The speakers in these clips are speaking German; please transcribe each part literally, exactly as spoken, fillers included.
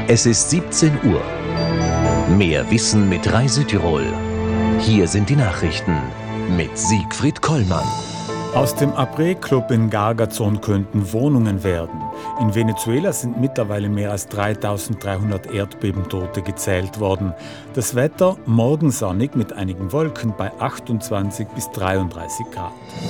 Es ist siebzehn Uhr. Mehr Wissen mit Reisütirol. Hier sind die Nachrichten mit Siegfried Kollmann. Aus dem Apré-Club in Gargazón könnten Wohnungen werden. In Venezuela sind mittlerweile mehr als dreitausenddreihundert Erdbebentote gezählt worden. Das Wetter morgen sonnig mit einigen Wolken bei achtundzwanzig bis dreiunddreißig Grad.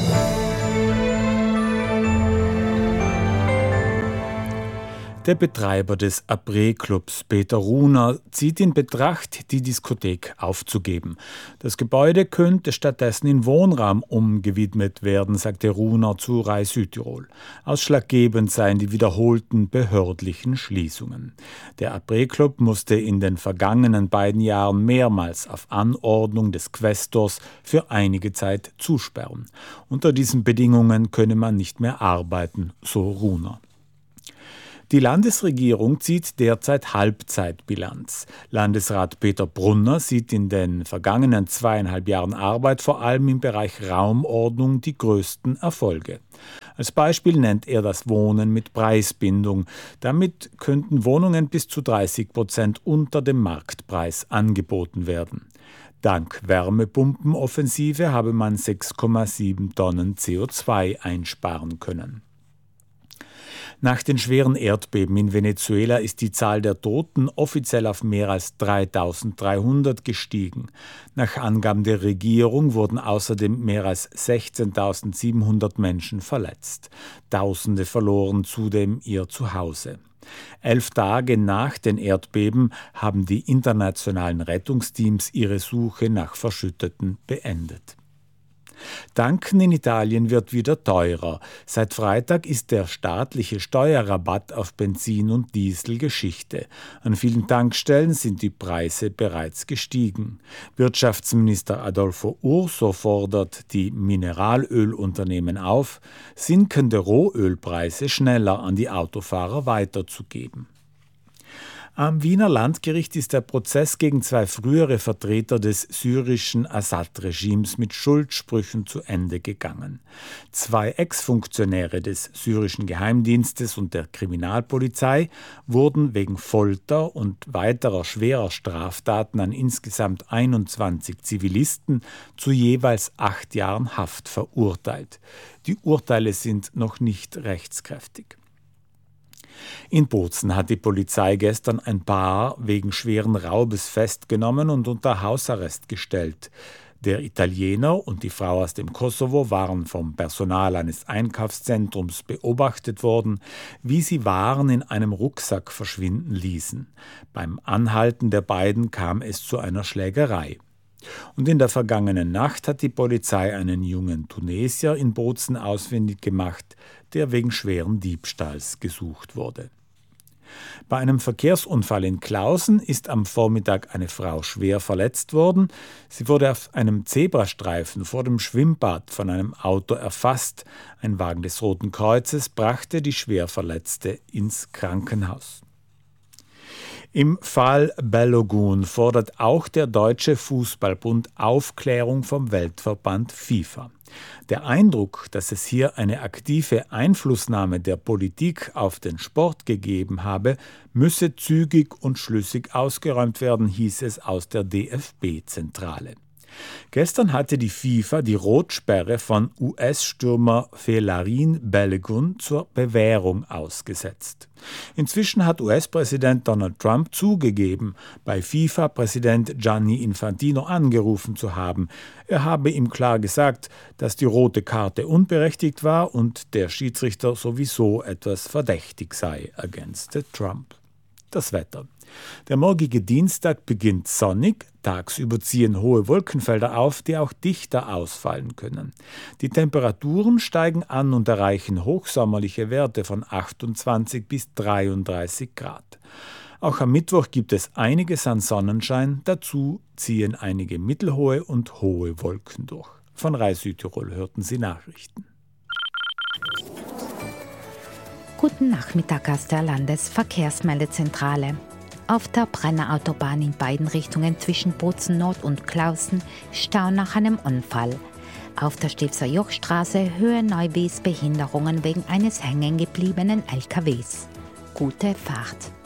Der Betreiber des Apré-Clubs, Peter Runer, zieht in Betracht, die Diskothek aufzugeben. Das Gebäude könnte stattdessen in Wohnraum umgewidmet werden, sagte Runer zu Rai Südtirol. Ausschlaggebend seien die wiederholten behördlichen Schließungen. Der Apré-Club musste in den vergangenen beiden Jahren mehrmals auf Anordnung des Quästors für einige Zeit zusperren. Unter diesen Bedingungen könne man nicht mehr arbeiten, so Runer. Die Landesregierung zieht derzeit Halbzeitbilanz. Landesrat Peter Brunner sieht in den vergangenen zweieinhalb Jahren Arbeit vor allem im Bereich Raumordnung die größten Erfolge. Als Beispiel nennt er das Wohnen mit Preisbindung. Damit könnten Wohnungen bis zu dreißig Prozent unter dem Marktpreis angeboten werden. Dank Wärmepumpenoffensive habe man sechs Komma sieben Tonnen C O zwei einsparen können. Nach den schweren Erdbeben in Venezuela ist die Zahl der Toten offiziell auf mehr als dreitausenddreihundert gestiegen. Nach Angaben der Regierung wurden außerdem mehr als sechzehntausendsiebenhundert Menschen verletzt. Tausende verloren zudem ihr Zuhause. Elf Tage nach den Erdbeben haben die internationalen Rettungsteams ihre Suche nach Verschütteten beendet. Tanken in Italien wird wieder teurer. Seit Freitag ist der staatliche Steuerrabatt auf Benzin und Diesel Geschichte. An vielen Tankstellen sind die Preise bereits gestiegen. Wirtschaftsminister Adolfo Urso fordert die Mineralölunternehmen auf, sinkende Rohölpreise schneller an die Autofahrer weiterzugeben. Am Wiener Landgericht ist der Prozess gegen zwei frühere Vertreter des syrischen Assad-Regimes mit Schuldsprüchen zu Ende gegangen. Zwei Ex-Funktionäre des syrischen Geheimdienstes und der Kriminalpolizei wurden wegen Folter und weiterer schwerer Straftaten an insgesamt einundzwanzig Zivilisten zu jeweils acht Jahren Haft verurteilt. Die Urteile sind noch nicht rechtskräftig. In Bozen hat die Polizei gestern ein Paar wegen schweren Raubes festgenommen und unter Hausarrest gestellt. Der Italiener und die Frau aus dem Kosovo waren vom Personal eines Einkaufszentrums beobachtet worden, wie sie Waren in einem Rucksack verschwinden ließen. Beim Anhalten der beiden kam es zu einer Schlägerei. Und in der vergangenen Nacht hat die Polizei einen jungen Tunesier in Bozen ausfindig gemacht, der wegen schweren Diebstahls gesucht wurde. Bei einem Verkehrsunfall in Klausen ist am Vormittag eine Frau schwer verletzt worden. Sie wurde auf einem Zebrastreifen vor dem Schwimmbad von einem Auto erfasst. Ein Wagen des Roten Kreuzes brachte die Schwerverletzte ins Krankenhaus. Im Fall Balogun fordert auch der Deutsche Fußballbund Aufklärung vom Weltverband FIFA. Der Eindruck, dass es hier eine aktive Einflussnahme der Politik auf den Sport gegeben habe, müsse zügig und schlüssig ausgeräumt werden, hieß es aus der D F B-Zentrale. Gestern hatte die FIFA die Rotsperre von U S-Stürmer Felarin Balogun zur Bewährung ausgesetzt. Inzwischen hat U S-Präsident Donald Trump zugegeben, bei FIFA-Präsident Gianni Infantino angerufen zu haben. Er habe ihm klar gesagt, dass die rote Karte unberechtigt war und der Schiedsrichter sowieso etwas verdächtig sei, ergänzte Trump. Das Wetter. Der morgige Dienstag beginnt sonnig, tagsüber ziehen hohe Wolkenfelder auf, die auch dichter ausfallen können. Die Temperaturen steigen an und erreichen hochsommerliche Werte von achtundzwanzig bis dreiunddreißig Grad. Auch am Mittwoch gibt es einiges an Sonnenschein, dazu ziehen einige mittelhohe und hohe Wolken durch. Von Rai Südtirol hörten Sie Nachrichten. Guten Nachmittag aus der Landesverkehrsmeldezentrale. Auf der Brennerautobahn in beiden Richtungen zwischen Bozen Nord und Klausen Stau nach einem Unfall. Auf der Stilfser Jochstraße Höhe Neuwies Behinderungen wegen eines hängen gebliebenen L K Ws. Gute Fahrt.